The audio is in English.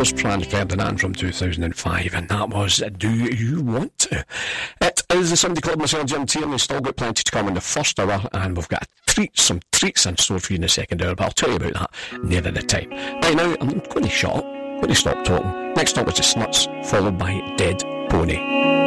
was Franz Ferdinand from 2005, and that was Do You Want To? It is the Sunday Club, myself, Jim Tierney. Still got plenty to come in the first hour, and we've got some treats in store for you in the second hour, but I'll tell you about that nearer the time. Right now, I'm going to shut up, going to stop talking. Next up is the Snuts, followed by Dead Pony.